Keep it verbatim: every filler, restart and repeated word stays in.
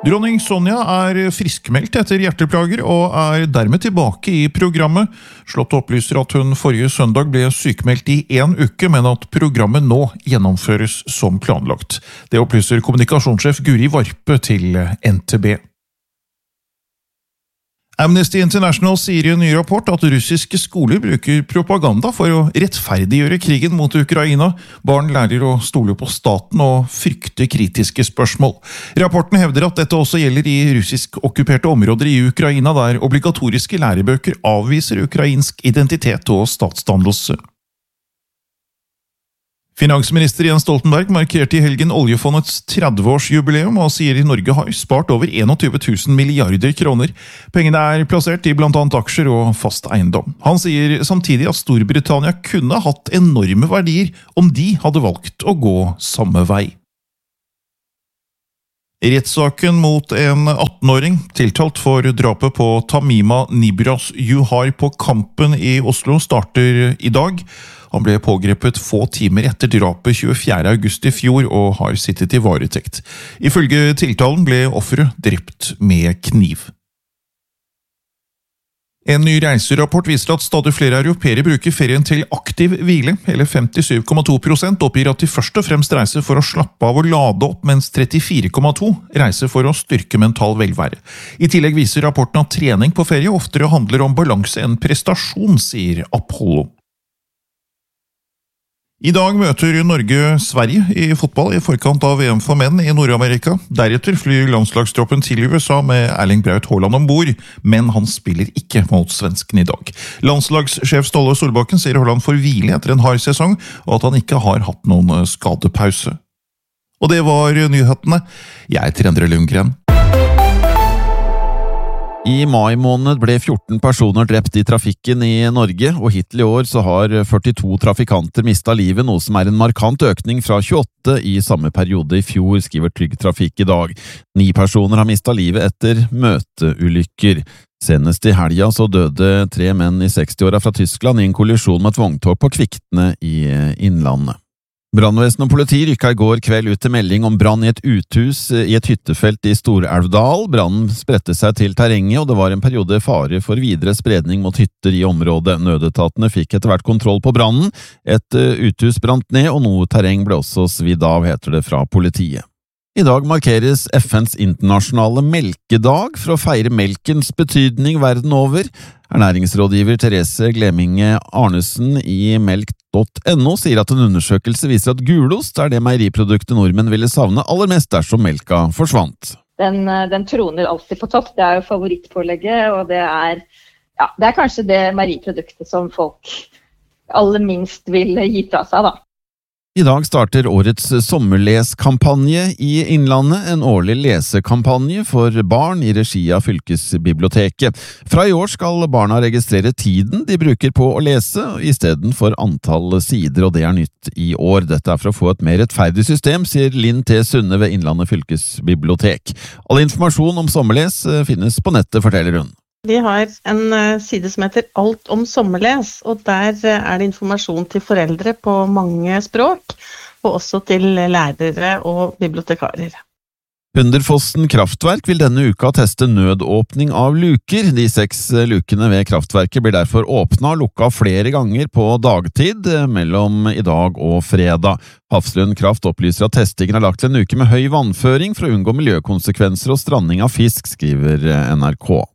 Dronning Sonja er friskmeldt etter hjerteplager og er dermed tilbake i programmet. Slottet opplyser at hun forrige søndag ble sykmeldt i en uke, men at programmet nå gjennomføres som planlagt. Det opplyser kommunikasjonssjef Guri Varpe til N T B. Amnesty International sier i en ny rapport at russiske skoler bruker propaganda for å rettferdiggjøre krigen mot Ukraina. Barn lærer å stole på staten og frykte kritiske spørsmål. Rapporten hevder at dette også gjelder i russisk okkuperte områder i Ukraina, der obligatoriske lærebøker avviser ukrainsk identitet og statsdannelse. Finansminister Jens Stoltenberg markerte i helgen oljefondets tredve-årsjubileum og sier at Norge har spart over tjueen tusen milliarder kroner. Pengene er plassert i blant annet aksjer og fast eiendom. Han sier samtidig at Storbritannia kunne hatt enorme verdier om de hadde valgt å gå samme vei. Rettssaken mot en atten-åring, tiltalt for drapet på Tamima Nibras Juhar på Kampen i Oslo, starter i dag. Han ble pågrepet få timer etter drapet tjuefjerde august i fjor og har sittet i varetekt. Ifølge tiltalen ble offeret drept med kniv. En ny reiserapport viser at stadig flere europeere bruker ferien til aktiv hvile. Hele femtisju komma to prosent oppgir at de først og fremst reiser for å slappe av og lade opp, mens trettifire komma to prosent reiser for å styrke mental velvære. I tillegg viser rapporten at trening på ferie oftere handler om balanse enn prestasjon, sier Apollo. I dag møter Norge Sverige i fotball i forkant av V M for menn i Nord-Amerika. Deretter flyr landslagstroppen til U S A med Erling Braut Haaland ombord, men han spiller ikke mot svensken i dag. Landslagssjef Ståle Solbakken sier Haaland får hvile etter en hard sesong, og at han ikke har hatt noen skadepause. Og det var nyhetene. Jeg heter Endre Lundgren. I mai måned ble fjorten personer drept i trafikken i Norge, og hittil i år så har førtito trafikanter mistet livet, noe som er en markant økning fra tjueåtte i samme periode i fjor, skriver Trygg Trafikk i dag. Ni personer har mistet livet etter møteulykker. Senest i helga så døde tre menn i sekstiåra fra Tyskland i en kollisjon med et vogntog på Kvikne i Innlandet. Brannvesen og politi rykka i går kveld ut til melding om brann i et uthus i et hyttefelt i Stor-Elvdal. Brannen spredte seg til terrenget, og det var en periode fare for videre spredning mot hytter i området. Nødetatene fikk etter hvert kontroll på brannen. Et uthus brant ned, og noe terreng ble også svidd av, heter det fra politiet. I dag markeres F N's internasjonale melkedag for å feire melkens betydning verden over. Ernæringsrådgiver Therese Gleminge Arnesen i melk punktum no sier at en undersøkelse viser at gulost er det meieriproduktet nordmenn ville savne aller mest dersom melka forsvant. Den, den troner alltid på topp. Det er jo favorittpålegget, og det er, ja, det er kanskje det meieriproduktet som folk aller minst vil gi fra seg, da. I dag starter årets sommerleskampanje i Innlandet, en årlig lesekampanje for barn i regi av fylkesbiblioteket. Fra i år skal barna registrere tiden de bruker på å lese, i stedet for antall sider, og det er nytt i år. Dette er for å få et mer rettferdig system, sier Linn T. Sunde ved Innlandet fylkesbibliotek. All informasjon om sommerles finnes på nettet, forteller hun. Vi har en side som heter Alt om sommerles, og der er det informasjon til foreldre på mange språk, og også til lærere og bibliotekarer. Hunderfossen kraftverk vil denne uka teste nødåpning av luker. De seks lukene ved kraftverket blir derfor åpnet og lukket flere ganger på dagtid mellom i dag og fredag. Hafslund Kraft opplyser at testingen er lagt til en uke med høy vannføring for å unngå miljøkonsekvenser og stranding av fisk, skriver N R K.